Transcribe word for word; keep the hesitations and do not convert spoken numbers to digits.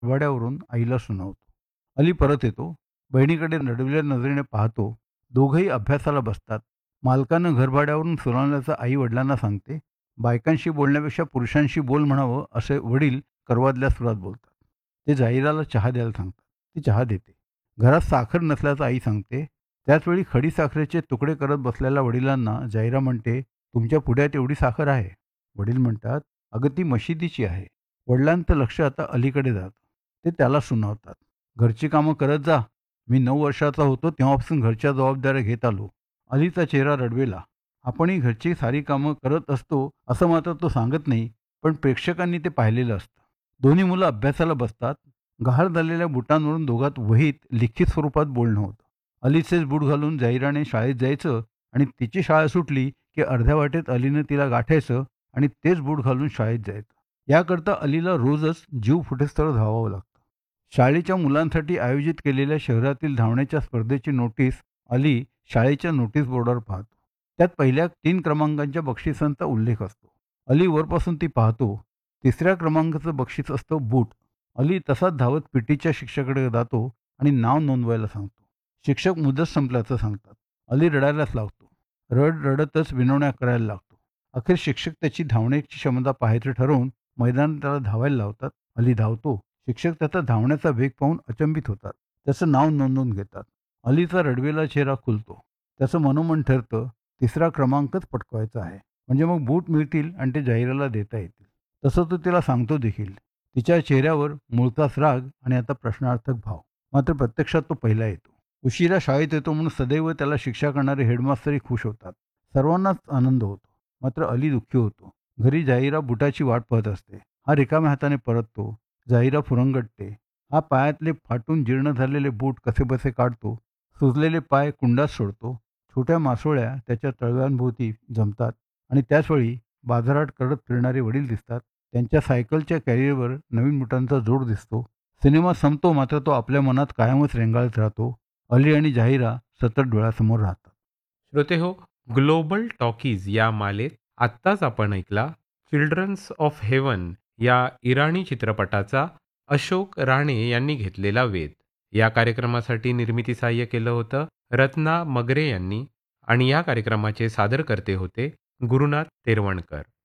वाड्यावरून आईला सुनावतो. अली परत येतो. बहिणीकडे नडविल्या नजरेने पाहतो. दोघंही अभ्यासाला बसतात. मालकानं घरभाड्यावरून सुनावल्याचं आई वडिलांना सांगते. बायकांशी बोलण्यापेक्षा पुरुषांशी बोल म्हणावं असे वडील करवादल्या सुरात बोलतात. ते जाहिराला चहा द्यायला सांगतात. ती चहा देते. घरात साखर नसल्याचं आई सांगते. त्याचवेळी खडीसाखरेचे तुकडे करत बसलेल्या वडिलांना जाहिरा म्हणते, तुमच्या पुढ्यात एवढी साखर आहे? वडील म्हणतात, अगं ती मशिदीची आहे. वडिलांचं लक्ष आता अलीकडे जातं. ते त्याला सुनावतात. घरची कामं करत जा. मी नऊ वर्षाचा होतो तेव्हापासून घरच्या जबाबदाऱ्या घेत आलो. अलीचा चेहरा रडवेला. आपणही घरची सारी कामं करत असतो असं मात्र तो सांगत नाही, पण प्रेक्षकांनी ते पाहिलेलं असतं. दोन्ही मुलं अभ्यासाला बसतात. गहाळ झालेल्या बुटांवरून दोघात वहीत लिखित स्वरूपात बोलणं होतं. अलीचेच बूट घालून जाहिराने शाळेत जायचं आणि तिची शाळा सुटली की अर्ध्या वाटेत अलीनं तिला गाठायचं आणि तेच बूट घालून शाळेत जायचं. याकरता अलीला रोजच जीव फुटेस्तवर धावावं लागतं. शाळेच्या मुलांसाठी आयोजित केलेल्या शहरातील धावण्याच्या स्पर्धेची नोटीस अली शाळेच्या नोटीस बोर्डावर पाहतो. त्यात पहिल्या तीन क्रमांकांच्या बक्षिसांचा उल्लेख असतो. अली वरपासून ती पाहतो. तिसऱ्या क्रमांकाचं बक्षीस असतं बूट. अली तसाच धावत पीटीच्या शिक्षकाकडे जातो आणि नाव नोंदवायला सांगतो. शिक्षक मुदत संपल्याचं सांगतात. अली रडायलाच लागतो. रड रडतच विनवण्या करायला लागतो. अखेर शिक्षक त्याची धावण्याची क्षमता पाहायचं ठरवून मैदानात त्याला धावायला लावतात. अली धावतो. शिक्षक त्याचा धावण्याचा वेग पाहून अचंबित होतात. त्याचं नाव नोंदवून घेतात. अलीचा रडवेला चेहरा खुलतो. त्याचं मनोमन ठरतं, तिसरा क्रमांकच पटकवायचा आहे. म्हणजे मग बूट मिळतील आणि ते जाहिराला देता येतील. तसं तो तिला सांगतो देखील. तिच्या चेहऱ्यावर मूळचाच राग आणि आता प्रश्नार्थक भाव. मात्र प्रत्यक्षात तो पहिला येतो. उशिरा शाळेत येतो म्हणून सदैव त्याला शिक्षा करणारे हेडमास्तरही खुश होतात. सर्वांनाच आनंद होतो. मात्र अली दुःखी होतो. घरी जाहिरा बुटाची वाट पाहत असते. हा रिकाम्या हाताने परततो. जाहिरा फुरंगटते. हा पायातले फाटून जीर्ण झालेले बूट कसेबसे काढतो. सुजलेले पाय कुंडात सोडतो. छोट्या मासोळ्या त्याच्या तळव्यांभोवती जमतात आणि त्याचवेळी बाजारात करत फिरणारे वडील दिसतात. त्यांच्या सायकलच्या कॅरियरवर नवीन बुटांचा जोड दिसतो. सिनेमा संपतो मात्र तो आपल्या मनात कायमच रेंगाळत राहतो. अली आणि जाहिरा सतत डोळ्यासमोर राहतात. श्रोतेहो, ग्लोबल टॉकीज या मालेत आत्ताच आपण ऐकला चिल्ड्रन्स ऑफ हेवन या इराणी चित्रपटाचा अशोक राणे यांनी घेतलेला वेध. या कार्यक्रमासाठी निर्मिती सहाय्य केलं होतं रत्ना मगरे यांनी आणि या कार्यक्रमाचे सादरकर्ते होते गुरुनाथ तेरवणकर.